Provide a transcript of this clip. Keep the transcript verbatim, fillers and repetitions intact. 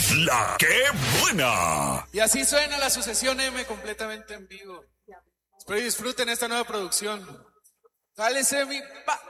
es la que buena. Y así suena la sucesión M completamente en vivo. Espero y disfruten esta nueva producción. Cálense mi pa.